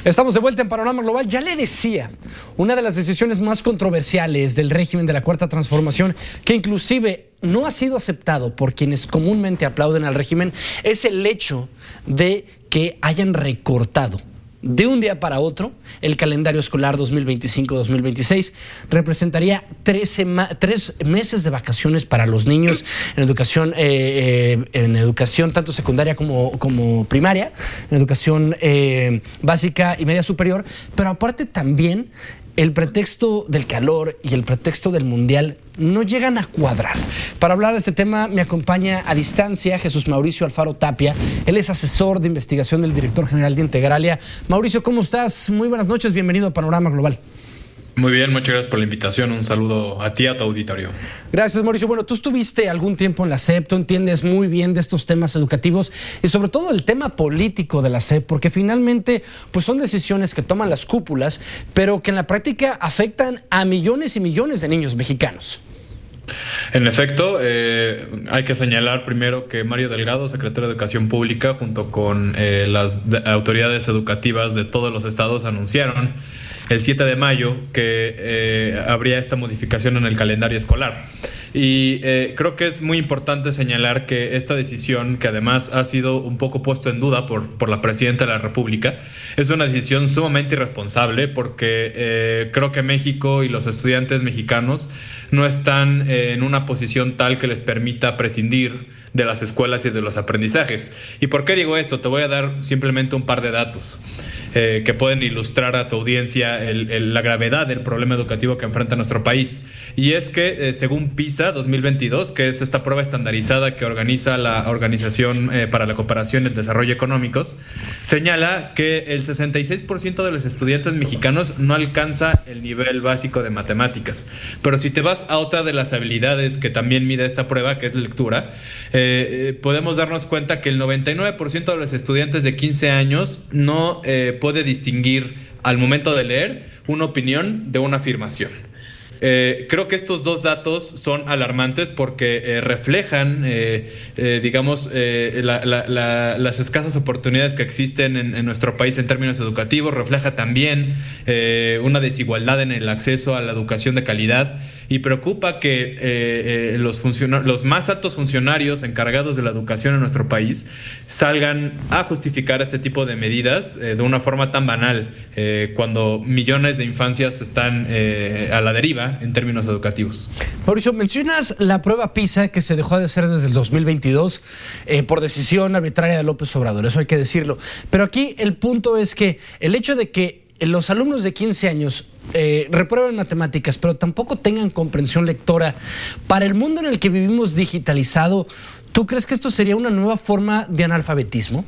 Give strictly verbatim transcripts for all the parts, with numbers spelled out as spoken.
Estamos de vuelta en Panorama Global. Ya le decía, una de las decisiones más controversiales del régimen de la Cuarta Transformación, que inclusive no ha sido aceptado por quienes comúnmente aplauden al régimen, es el hecho de que hayan recortado de un día para otro el calendario escolar dos mil veinticinco dos mil veintiséis. Representaría trece ma- tres meses de vacaciones para los niños en educación, eh, eh, en educación tanto secundaria como, como primaria, en educación eh, básica y media superior, pero aparte también el pretexto del calor y el pretexto del mundial no llegan a cuadrar. Para hablar de este tema me acompaña a distancia Jesús Mauricio Alfaro Tapia. Él es asesor de investigación del director general de Integralia. Mauricio, ¿cómo estás? Muy buenas noches, bienvenido a Panorama Global. Muy bien, muchas gracias por la invitación. Un saludo a ti y a tu auditorio. Gracias, Mauricio. Bueno, tú estuviste algún tiempo en la S E P, tú entiendes muy bien de estos temas educativos y sobre todo el tema político de la S E P, porque finalmente pues son decisiones que toman las cúpulas, pero que en la práctica afectan a millones y millones de niños mexicanos. En efecto, eh, hay que señalar primero que Mario Delgado, secretario de Educación Pública, junto con eh, las de- autoridades educativas de todos los estados, anunciaron el siete de mayo que eh, habría esta modificación en el calendario escolar. Y eh, creo que es muy importante señalar que esta decisión, que además ha sido un poco puesto en duda por, por la Presidenta de la República, es una decisión sumamente irresponsable porque eh, creo que México y los estudiantes mexicanos no están eh, en una posición tal que les permita prescindir de las escuelas y de los aprendizajes. ¿Y por qué digo esto? Te voy a dar simplemente un par de datos eh, que pueden ilustrar a tu audiencia el, el, la gravedad del problema educativo que enfrenta nuestro país. Y es que eh, según PISA dos mil veintidós, que es esta prueba estandarizada que organiza la Organización eh, para la Cooperación y el Desarrollo Económicos, señala que el sesenta y seis por ciento de los estudiantes mexicanos no alcanza el nivel básico de matemáticas. Pero si te vas a otra de las habilidades que también mide esta prueba, que es lectura, eh, eh, podemos darnos cuenta que el noventa y nueve por ciento de los estudiantes de quince años no eh, puede distinguir al momento de leer una opinión de una afirmación. Eh, creo que estos dos datos son alarmantes porque eh, reflejan, eh, eh, digamos, eh, la, la, la, las escasas oportunidades que existen en, en nuestro país en términos educativos. Refleja también eh, una desigualdad en el acceso a la educación de calidad y preocupa que eh, eh, los, funcionar- los más altos funcionarios encargados de la educación en nuestro país salgan a justificar este tipo de medidas eh, de una forma tan banal eh, cuando millones de infancias están eh, a la deriva en términos educativos. Mauricio, mencionas la prueba PISA que se dejó de hacer desde el dos mil veintidós eh, por decisión arbitraria de López Obrador, eso hay que decirlo. Pero aquí el punto es que el hecho de que los alumnos de quince años eh, reprueben matemáticas, pero tampoco tengan comprensión lectora, para el mundo en el que vivimos digitalizado, ¿tú crees que esto sería una nueva forma de analfabetismo?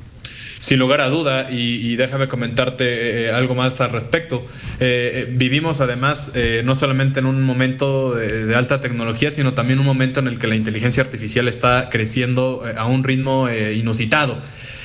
Sin lugar a duda, y, y déjame comentarte eh, algo más al respecto. Eh, eh, vivimos además eh, no solamente en un momento de, de alta tecnología, sino también un momento en el que la inteligencia artificial está creciendo eh, a un ritmo eh, inusitado.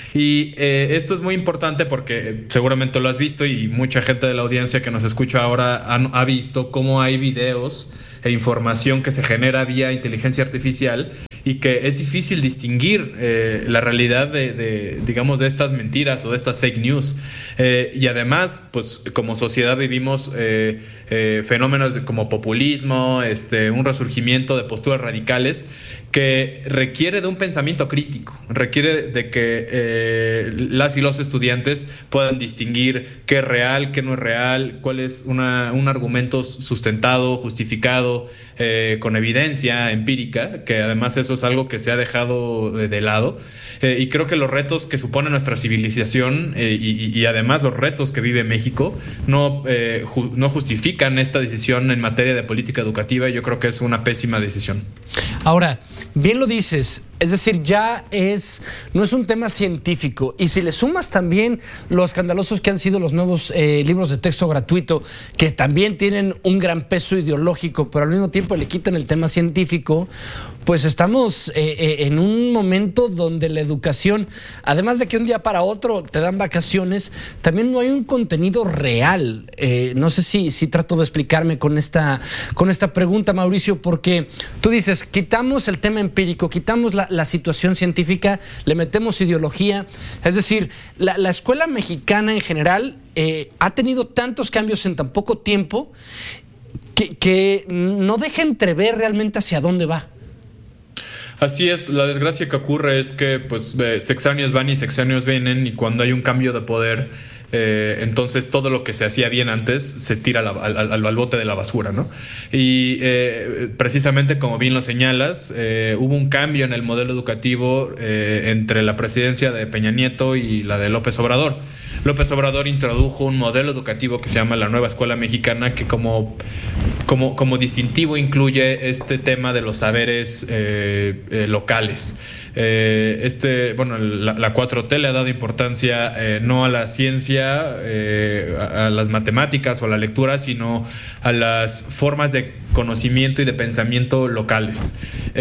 Y eh, esto es muy importante porque seguramente lo has visto y mucha gente de la audiencia que nos escucha ahora han, ha visto cómo hay videos e información que se genera vía inteligencia artificial y que es difícil distinguir eh, la realidad de, de, digamos, de estas mentiras o de estas fake news. Eh, y además, pues como sociedad vivimos eh, eh, fenómenos de, como populismo, este, un resurgimiento de posturas radicales que requiere de un pensamiento crítico, requiere de que eh, las y los estudiantes puedan distinguir qué es real, qué no es real, cuál es una, un argumento sustentado, justificado, eh, con evidencia empírica, que además eso es algo que se ha dejado de, de lado. Eh, y creo que los retos que supone nuestra civilización eh, y, y además los retos que vive México no, eh, ju- no justifican esta decisión en materia de política educativa y yo creo que es una pésima decisión. Ahora, bien lo dices, es decir, ya es, no es un tema científico y si le sumas también lo escandalosos que han sido los nuevos eh, libros de texto gratuito, que también tienen un gran peso ideológico, pero al mismo tiempo le quitan el tema científico, pues estamos estamos eh, eh, en un momento donde la educación, además de que un día para otro te dan vacaciones, también no hay un contenido real. Eh, no sé si, si trato de explicarme con esta, con esta pregunta, Mauricio, porque tú dices, quitamos el tema empírico, quitamos la, la situación científica, le metemos ideología. Es decir, la, la escuela mexicana en general eh, ha tenido tantos cambios en tan poco tiempo que, que no deja entrever realmente hacia dónde va. Así es, la desgracia que ocurre es que pues eh, sexenios van y sexenios vienen, y cuando hay un cambio de poder, eh, entonces todo lo que se hacía bien antes se tira la, al, al, al bote de la basura, ¿no? Y eh, precisamente como bien lo señalas, eh, hubo un cambio en el modelo educativo eh, entre la presidencia de Peña Nieto y la de López Obrador. López Obrador introdujo un modelo educativo que se llama la Nueva Escuela Mexicana, que como, como, como distintivo incluye este tema de los saberes eh, eh, locales. Eh, este, bueno, la, la cuatro T le ha dado importancia eh, no a la ciencia, eh, a, a las matemáticas o a la lectura, sino a las formas de conocimiento y de pensamiento locales.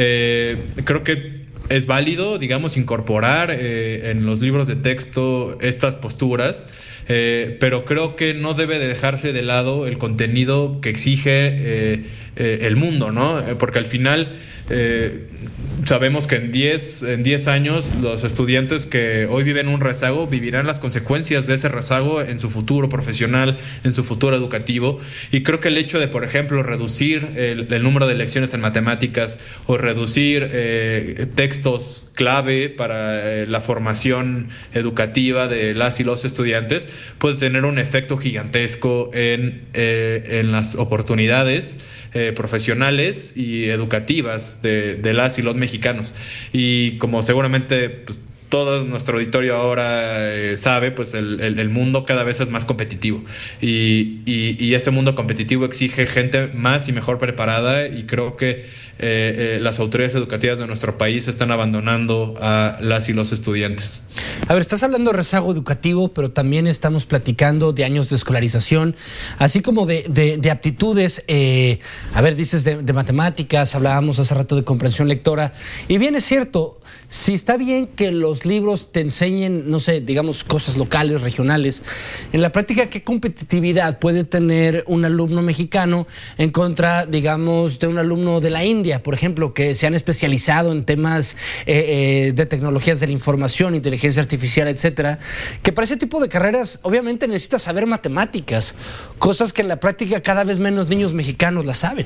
Eh, creo que es válido, digamos, incorporar eh, en los libros de texto estas posturas, eh, pero creo que no debe de dejarse de lado el contenido que exige eh, eh, el mundo, ¿no? Porque al final eh, sabemos que en diez, en diez años los estudiantes que hoy viven un rezago vivirán las consecuencias de ese rezago en su futuro profesional, en su futuro educativo. Y creo que el hecho de, por ejemplo, reducir el, el número de lecciones en matemáticas o reducir eh, textos clave para eh, la formación educativa de las y los estudiantes puede tener un efecto gigantesco en, eh, en las oportunidades Eh, profesionales y educativas de, de las y los mexicanos. Y como seguramente pues, todo nuestro auditorio ahora eh, sabe, pues el, el, el mundo cada vez es más competitivo, y, y, y ese mundo competitivo exige gente más y mejor preparada, y creo que eh, eh, las autoridades educativas de nuestro país están abandonando a las y los estudiantes. A ver, estás hablando de rezago educativo, pero también estamos platicando de años de escolarización, así como de, de, de aptitudes. Eh, a ver, dices de, de matemáticas, hablábamos hace rato de comprensión lectora, y bien es cierto, si está bien que los libros te enseñen, no sé, digamos, cosas locales, regionales, en la práctica, ¿qué competitividad puede tener un alumno mexicano en contra, digamos, de un alumno de la India, por ejemplo, que se han especializado en temas eh, eh, de tecnologías de la información, inteligencia artificial, etcétera, que para ese tipo de carreras obviamente necesitas saber matemáticas, cosas que en la práctica cada vez menos niños mexicanos las saben?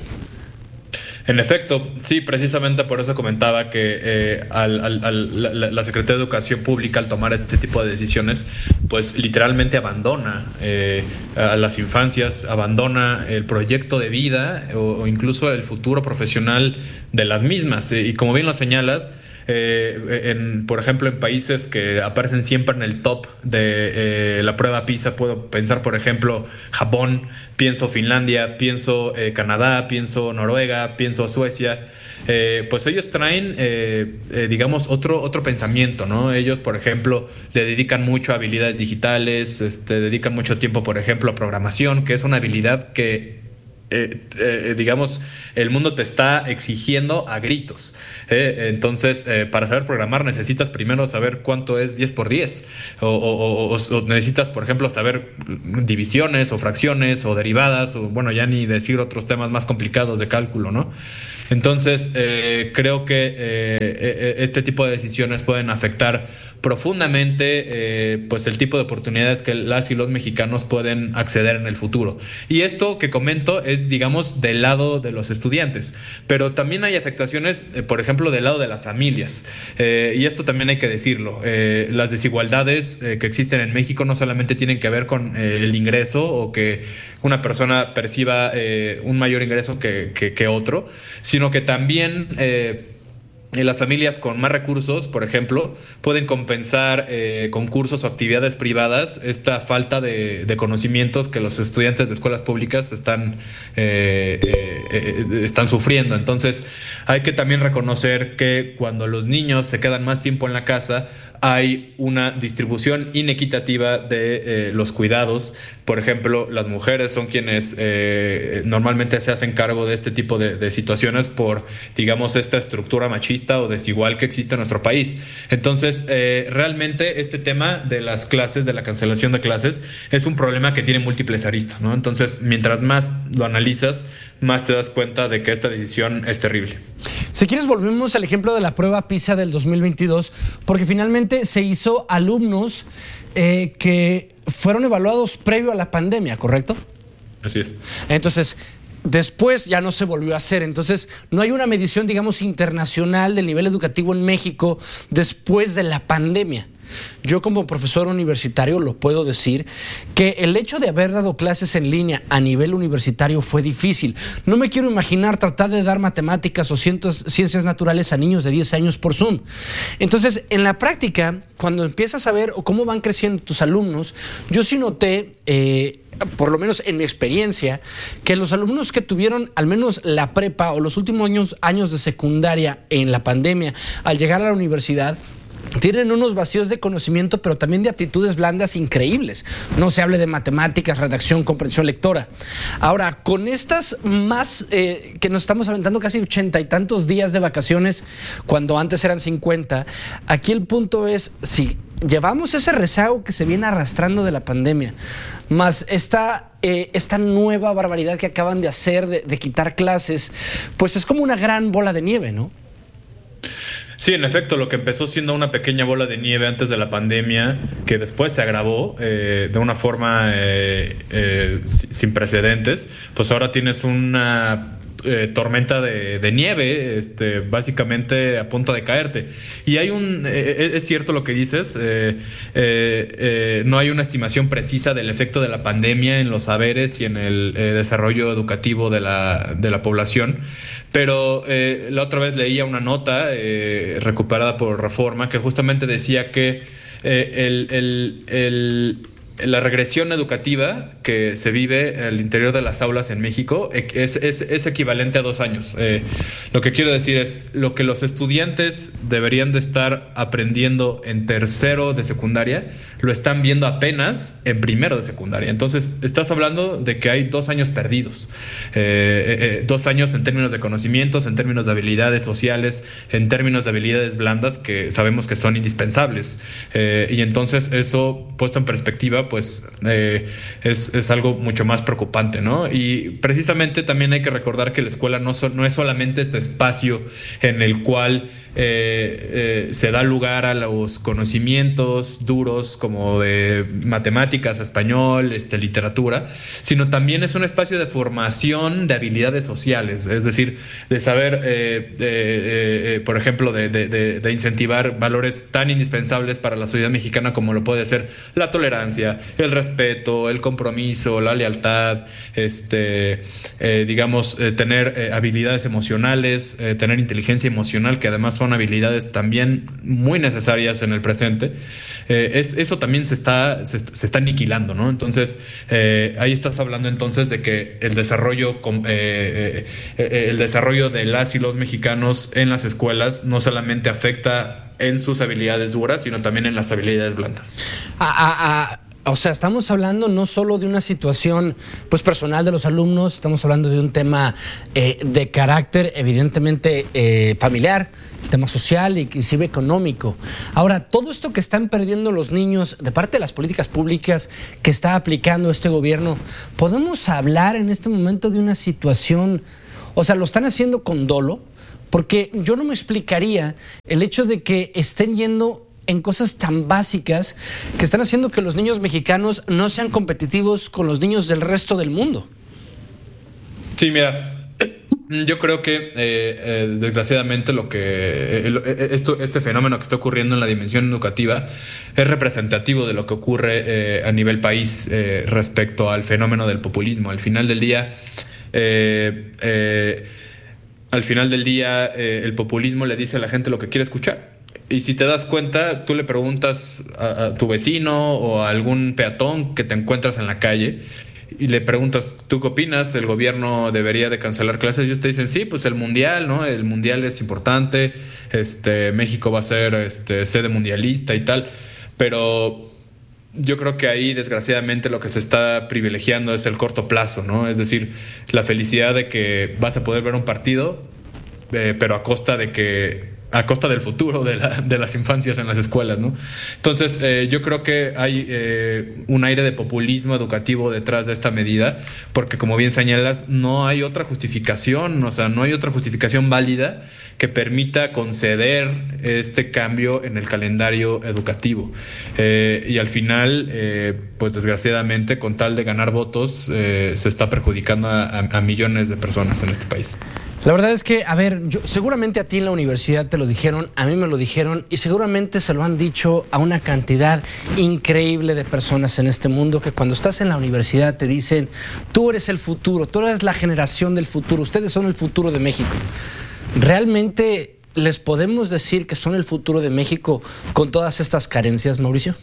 En efecto, sí, precisamente por eso comentaba que eh, al, al, al, la, la Secretaría de Educación Pública, al tomar este tipo de decisiones, pues literalmente abandona eh, a las infancias, abandona el proyecto de vida o, o incluso el futuro profesional de las mismas. Y como bien lo señalas, Eh, en, por ejemplo, en países que aparecen siempre en el top de eh, la prueba PISA, puedo pensar, por ejemplo, Japón, pienso Finlandia, pienso eh, Canadá, pienso Noruega, pienso Suecia. Eh, pues ellos traen, eh, eh, digamos, otro, otro pensamiento, ¿no? Ellos, por ejemplo, le dedican mucho a habilidades digitales, este, dedican mucho tiempo, por ejemplo, a programación, que es una habilidad que Eh, eh, digamos, el mundo te está exigiendo a gritos. Eh, entonces, eh, para saber programar necesitas primero saber cuánto es diez por diez. O, o, o, o necesitas, por ejemplo, saber divisiones o fracciones o derivadas, o bueno, ya ni decir otros temas más complicados de cálculo, ¿no? Entonces, eh, creo que eh, este tipo de decisiones pueden afectar profundamente eh, pues el tipo de oportunidades que las y los mexicanos pueden acceder en el futuro. Y esto que comento es, digamos, del lado de los estudiantes, pero también hay afectaciones, eh, por ejemplo, del lado de las familias, eh, y esto también hay que decirlo. Eh, las desigualdades eh, que existen en México no solamente tienen que ver con eh, el ingreso o que una persona perciba eh, un mayor ingreso que, que, que otro, sino que también eh, las familias con más recursos, por ejemplo, pueden compensar eh, con cursos o actividades privadas esta falta de, de conocimientos que los estudiantes de escuelas públicas están, eh, eh, eh, están sufriendo. Entonces, hay que también reconocer que cuando los niños se quedan más tiempo en la casa, hay una distribución inequitativa de eh, los cuidados. Por ejemplo, las mujeres son quienes eh, normalmente se hacen cargo de este tipo de, de situaciones por, digamos, esta estructura machista o desigual que existe en nuestro país. Entonces, eh, realmente este tema de las clases, de la cancelación de clases, es un problema que tiene múltiples aristas, ¿no? Entonces, mientras más lo analizas, más te das cuenta de que esta decisión es terrible. Si quieres, volvemos al ejemplo de la prueba PISA del dos mil veintidós, porque finalmente se hizo alumnos eh, que fueron evaluados previo a la pandemia, ¿correcto? Así es. Entonces, después ya no se volvió a hacer. Entonces, no hay una medición, digamos, internacional del nivel educativo en México después de la pandemia. Yo como profesor universitario lo puedo decir que el hecho de haber dado clases en línea a nivel universitario fue difícil. No me quiero imaginar tratar de dar matemáticas o ciencias naturales a niños de diez años por Zoom. Entonces, en la práctica, cuando empiezas a ver cómo van creciendo tus alumnos, yo sí noté, eh, por lo menos en mi experiencia, que los alumnos que tuvieron al menos la prepa o los últimos años, años de secundaria en la pandemia, al llegar a la universidad, tienen unos vacíos de conocimiento, pero también de aptitudes blandas increíbles. No se hable de matemáticas, redacción, comprensión lectora. Ahora, con estas más, eh, que nos estamos aventando casi ochenta y tantos días de vacaciones, cuando antes eran cincuenta, aquí el punto es, si llevamos ese rezago que se viene arrastrando de la pandemia, más esta, eh, esta nueva barbaridad que acaban de hacer, de, de quitar clases, pues es como una gran bola de nieve, ¿no? Sí, en efecto, lo que empezó siendo una pequeña bola de nieve antes de la pandemia, que después se agravó eh, de una forma eh, eh, sin precedentes, pues ahora tienes una eh, tormenta de, de nieve, este, básicamente a punto de caerte. Y hay un, eh, es cierto lo que dices, eh, eh, eh, no hay una estimación precisa del efecto de la pandemia en los saberes y en el eh, desarrollo educativo de la, de la población. Pero eh, la otra vez leía una nota eh, recuperada por Reforma que justamente decía que eh, el, el, el, la regresión educativa que se vive al interior de las aulas en México es, es, es equivalente a dos años. Eh, lo que quiero decir es, lo que los estudiantes deberían de estar aprendiendo en tercero de secundaria, lo están viendo apenas en primero de secundaria. Entonces, estás hablando de que hay dos años perdidos. Eh, eh, eh, dos años en términos de conocimientos, en términos de habilidades sociales, en términos de habilidades blandas que sabemos que son indispensables. Eh, y entonces, eso, puesto en perspectiva, pues eh, es, es algo mucho más preocupante, ¿no? Y precisamente también hay que recordar que la escuela no, so, no es solamente este espacio en el cual eh, eh, se da lugar a los conocimientos duros como de matemáticas, español, este, literatura, sino también es un espacio de formación de habilidades sociales, es decir, de saber, eh, eh, eh, por ejemplo, de, de, de, de incentivar valores tan indispensables para la sociedad mexicana como lo puede ser la tolerancia, el respeto, el compromiso, la lealtad, este, eh, digamos, eh, tener eh, habilidades emocionales, eh, tener inteligencia emocional, que además son habilidades también muy necesarias en el presente. Eh, es, eso también se está, se, se está aniquilando, ¿no? Entonces, eh, ahí estás hablando entonces de que el desarrollo, eh, eh, el desarrollo de las y los mexicanos en las escuelas no solamente afecta en sus habilidades duras, sino también en las habilidades blandas. A, a, a... O sea, estamos hablando no solo de una situación pues personal de los alumnos, estamos hablando de un tema eh, de carácter evidentemente eh, familiar, tema social e inclusive económico. Ahora, todo esto que están perdiendo los niños de parte de las políticas públicas que está aplicando este gobierno, ¿podemos hablar en este momento de una situación, o sea, lo están haciendo con dolo? Porque yo no me explicaría el hecho de que estén yendo en cosas tan básicas que están haciendo que los niños mexicanos no sean competitivos con los niños del resto del mundo. Sí, mira, yo creo que eh, eh, desgraciadamente lo que eh, esto, este fenómeno que está ocurriendo en la dimensión educativa es representativo de lo que ocurre eh, a nivel país eh, respecto al fenómeno del populismo. Al final del día, eh, eh, al final del día, eh, el populismo le dice a la gente lo que quiere escuchar. Y si te das cuenta, tú le preguntas a, a tu vecino o a algún peatón que te encuentras en la calle y le preguntas, ¿tú qué opinas? ¿El gobierno debería de cancelar clases? Y ellos te dicen, sí, pues el mundial, ¿no? El mundial es importante, este, México va a ser este, sede mundialista y tal, pero yo creo que ahí, desgraciadamente, lo que se está privilegiando es el corto plazo, ¿no? Es decir, la felicidad de que vas a poder ver un partido, eh, pero a costa de que a costa del futuro de, la, de las infancias en las escuelas, ¿no? Entonces, eh, yo creo que hay eh, un aire de populismo educativo detrás de esta medida, porque como bien señalas, no hay otra justificación, o sea, no hay otra justificación válida que permita conceder este cambio en el calendario educativo. Eh, y al final, eh, pues desgraciadamente, con tal de ganar votos, eh, se está perjudicando a, a, a millones de personas en este país. La verdad es que, a ver, yo, seguramente a ti en la universidad te lo dijeron, a mí me lo dijeron y seguramente se lo han dicho a una cantidad increíble de personas en este mundo, que cuando estás en la universidad te dicen, tú eres el futuro, tú eres la generación del futuro, ustedes son el futuro de México. ¿Realmente les podemos decir que son el futuro de México con todas estas carencias, Mauricio?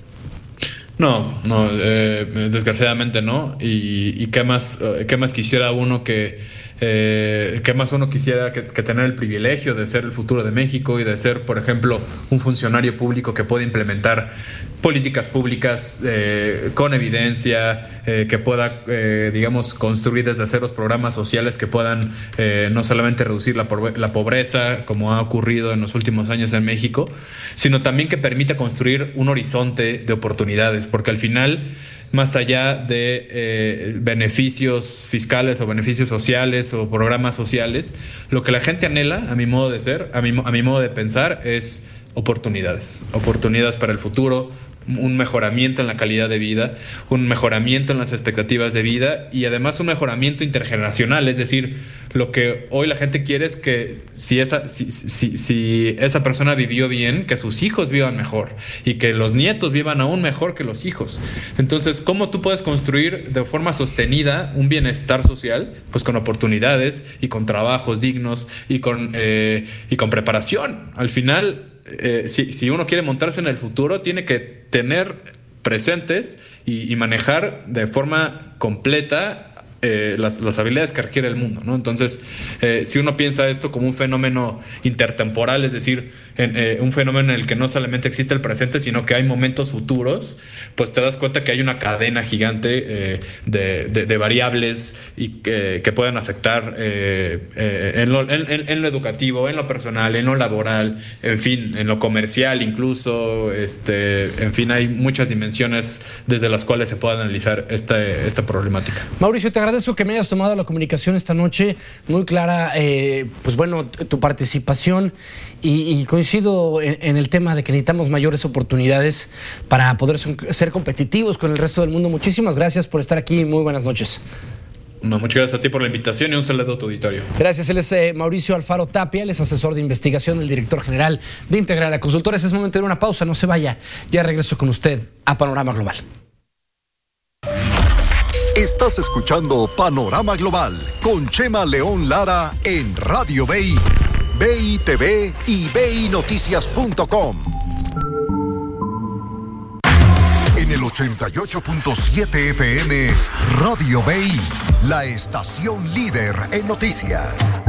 No, no, eh, desgraciadamente no. Y, y qué más, qué más quisiera uno que Eh, ¿qué más uno quisiera que, que tener el privilegio de ser el futuro de México y de ser, por ejemplo, un funcionario público que puede implementar políticas públicas eh, con evidencia, eh, que pueda, eh, digamos, construir desde cero programas sociales que puedan eh, no solamente reducir la, la pobreza, como ha ocurrido en los últimos años en México, sino también que permita construir un horizonte de oportunidades, porque al final, más allá de eh, beneficios fiscales o beneficios sociales o programas sociales, lo que la gente anhela, a mi modo de ser, a mi, a mi modo de pensar, es oportunidades, oportunidades para el futuro, un mejoramiento en la calidad de vida, un mejoramiento en las expectativas de vida y además un mejoramiento intergeneracional. Es decir, lo que hoy la gente quiere es que si esa, si, si, si esa persona vivió bien, que sus hijos vivan mejor y que los nietos vivan aún mejor que los hijos. Entonces, ¿cómo tú puedes construir de forma sostenida un bienestar social? Pues con oportunidades y con trabajos dignos y con, eh, y con preparación. Al final, Eh, si, si uno quiere montarse en el futuro, tiene que tener presentes y, y manejar de forma completa eh, las, las habilidades que requiere el mundo, ¿no? Entonces, eh, si uno piensa esto como un fenómeno intertemporal, es decir, en, eh, un fenómeno en el que no solamente existe el presente, sino que hay momentos futuros, pues te das cuenta que hay una cadena gigante eh, de, de, de variables y que, que pueden afectar eh, eh, en, lo, en, en lo educativo, en lo personal, en lo laboral, en fin, en lo comercial incluso, este, en fin, hay muchas dimensiones desde las cuales se puede analizar esta, esta problemática. Mauricio, te agradezco que me hayas tomado la comunicación esta noche, muy clara, eh, pues bueno, tu participación y, y coincido en, en el tema de que necesitamos mayores oportunidades para poder ser competitivos con el resto del mundo. Muchísimas gracias por estar aquí, muy buenas noches. No, muchas gracias a ti por la invitación y un saludo a tu auditorio. Gracias, él es eh, Mauricio Alfaro Tapia, él es asesor de investigación del director general de Integral a Consultores. Es momento de una pausa, no se vaya, ya regreso con usted a Panorama Global. Estás escuchando Panorama Global con Chema León Lara en Radio B I, B I T V y B I Noticias punto com. En el ochenta y ocho punto siete F M, Radio B I, la estación líder en noticias.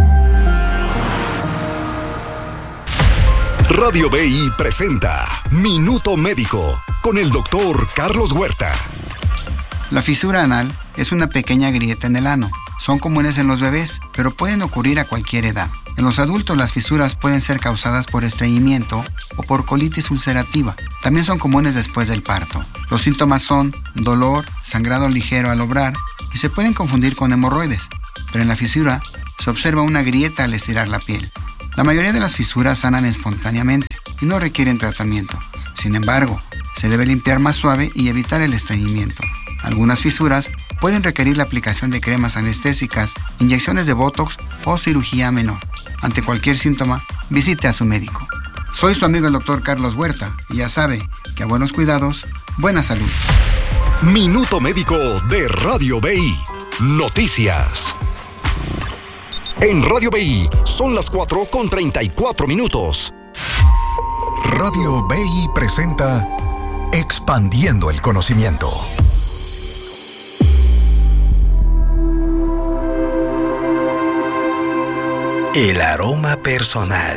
Radio B I presenta Minuto Médico con el doctor Carlos Huerta. La fisura anal es una pequeña grieta en el ano. Son comunes en los bebés, pero pueden ocurrir a cualquier edad. En los adultos, las fisuras pueden ser causadas por estreñimiento o por colitis ulcerativa. También son comunes después del parto. Los síntomas son dolor, sangrado ligero al obrar y se pueden confundir con hemorroides. Pero en la fisura se observa una grieta al estirar la piel. La mayoría de las fisuras sanan espontáneamente y no requieren tratamiento. Sin embargo, se debe limpiar más suave y evitar el estreñimiento. Algunas fisuras pueden requerir la aplicación de cremas anestésicas, inyecciones de botox o cirugía menor. Ante cualquier síntoma, visite a su médico. Soy su amigo el doctor Carlos Huerta y ya sabe que a buenos cuidados, buena salud. Minuto Médico de Radio B I. Noticias. En Radio B I son las cuatro con treinta y cuatro minutos. Radio B I presenta Expandiendo el Conocimiento. El aroma personal.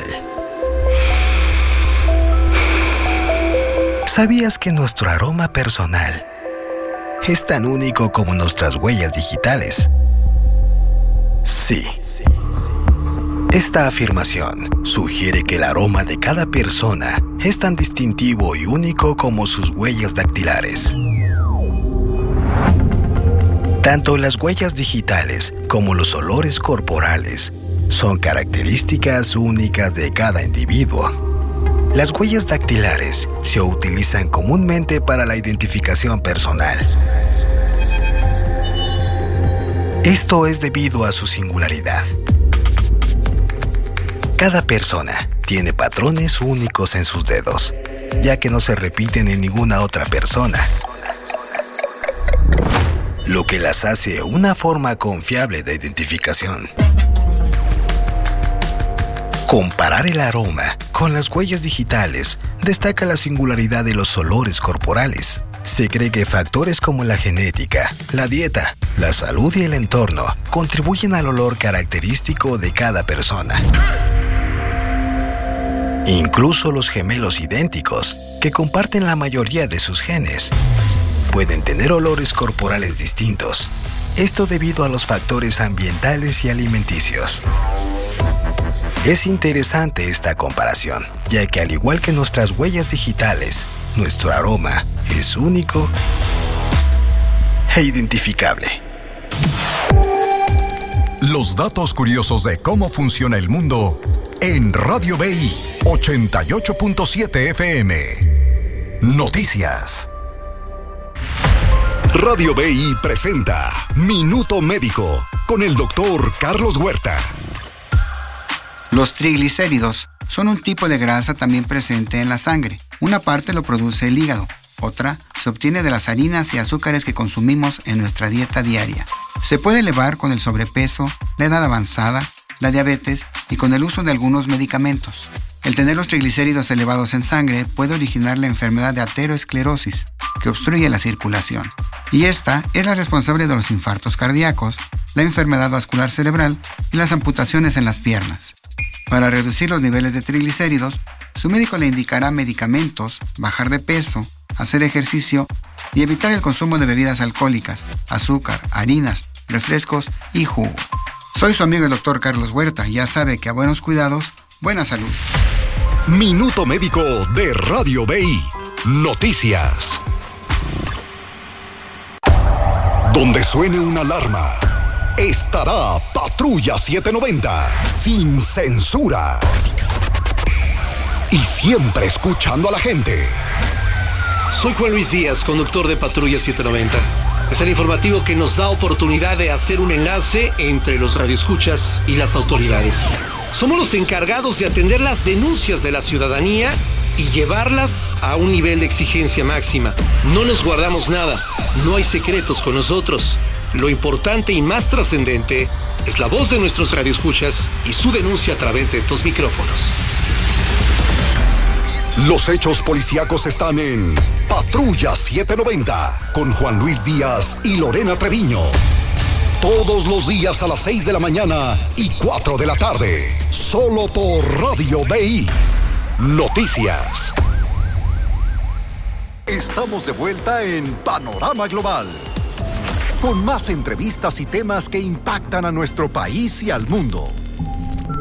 ¿Sabías que nuestro aroma personal es tan único como nuestras huellas digitales? Sí. Esta afirmación sugiere que el aroma de cada persona es tan distintivo y único como sus huellas dactilares. Tanto las huellas digitales como los olores corporales son características únicas de cada individuo. Las huellas dactilares se utilizan comúnmente para la identificación personal. Esto es debido a su singularidad. Cada persona tiene patrones únicos en sus dedos, ya que no se repiten en ninguna otra persona, lo que las hace una forma confiable de identificación. Comparar el aroma con las huellas digitales destaca la singularidad de los olores corporales. Se cree que factores como la genética, la dieta, la salud y el entorno contribuyen al olor característico de cada persona. Incluso los gemelos idénticos, que comparten la mayoría de sus genes, pueden tener olores corporales distintos. Esto debido a los factores ambientales y alimenticios. Es interesante esta comparación, ya que al igual que nuestras huellas digitales, nuestro aroma es único e identificable. Los datos curiosos de cómo funciona el mundo en Radio B I ochenta y ocho punto siete F M. Noticias. Radio B I presenta Minuto Médico con el doctor Carlos Huerta. Los triglicéridos son un tipo de grasa también presente en la sangre. Una parte lo produce el hígado, otra se obtiene de las harinas y azúcares que consumimos en nuestra dieta diaria. Se puede elevar con el sobrepeso, la edad avanzada, la diabetes y con el uso de algunos medicamentos. El tener los triglicéridos elevados en sangre puede originar la enfermedad de aterosclerosis, que obstruye la circulación. Y esta es la responsable de los infartos cardíacos, la enfermedad vascular cerebral y las amputaciones en las piernas. Para reducir los niveles de triglicéridos, su médico le indicará medicamentos, bajar de peso, hacer ejercicio y evitar el consumo de bebidas alcohólicas, azúcar, harinas, refrescos y jugo. Soy su amigo el doctor Carlos Huerta y ya sabe que a buenos cuidados, buena salud. Minuto Médico de Radio B I. Noticias. Donde suene una alarma, estará Patrulla setecientos noventa, sin censura. Y siempre escuchando a la gente. Soy Juan Luis Díaz, conductor de Patrulla setecientos noventa. Es el informativo que nos da oportunidad de hacer un enlace entre los radioescuchas y las autoridades. Somos los encargados de atender las denuncias de la ciudadanía y llevarlas a un nivel de exigencia máxima. No nos guardamos nada, no hay secretos con nosotros. Lo importante y más trascendente es la voz de nuestros radioescuchas y su denuncia a través de estos micrófonos. Los hechos policíacos están en Patrulla setecientos noventa con Juan Luis Díaz y Lorena Treviño. Todos los días a las seis de la mañana y cuatro de la tarde. Solo por Radio B I. Noticias. Estamos de vuelta en Panorama Global, con más entrevistas y temas que impactan a nuestro país y al mundo.